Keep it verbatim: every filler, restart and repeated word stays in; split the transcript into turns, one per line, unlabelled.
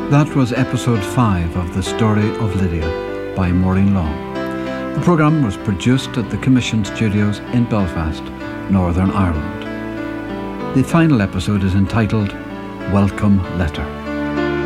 That was episode five of The Story of Lydia by Maureen Long. The programme was produced at the Commission Studios in Belfast, Northern Ireland. The final episode is entitled Welcome Letter.